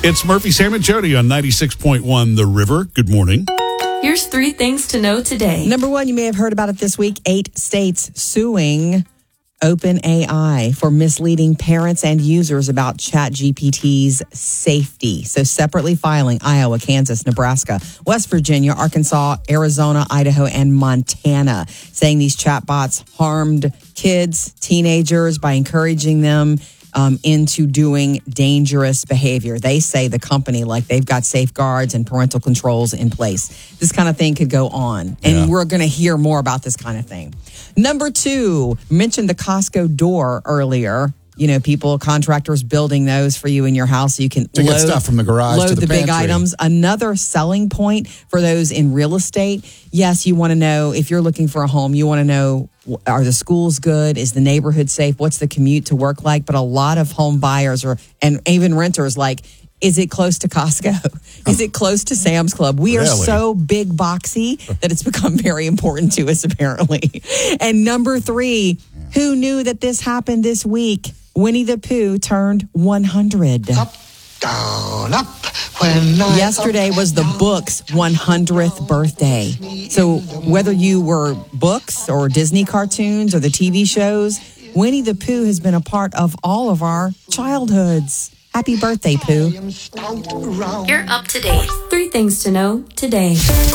It's Murphy, Sam, and Jody on 96.1 The River. Good morning. Here's 3 things to know today. Number 1, you may have heard about it this week. 8 states suing OpenAI for misleading parents and users about ChatGPT's safety. So separately filing Iowa, Kansas, Nebraska, West Virginia, Arkansas, Arizona, Idaho, and Montana, saying these chatbots harmed kids, teenagers by encouraging them into doing dangerous behavior. They say the company, like they've got safeguards and parental controls in place. This kind of thing could go on. And we're going to hear more about this kind of thing. Number 2, mentioned the Costco door earlier. You know, contractors building those for you in your house so you can get stuff from the garage load to the big pantry. items. Another selling point for those in real estate. Yes, you want to know if you're looking for a home, you want to know, are the schools good? Is the neighborhood safe? What's the commute to work like? But a lot of home buyers and even renters is it close to Costco? Is it close to Sam's Club? We are so big boxy that it's become very important to us, apparently. And number 3, who knew that this happened this week? Winnie the Pooh turned 100. Up, down, up. Yesterday was the book's 100th birthday. So whether you were books or Disney cartoons or the TV shows, Winnie the Pooh has been a part of all of our childhoods. Happy birthday, Pooh. You're up to date. 3 things to know today.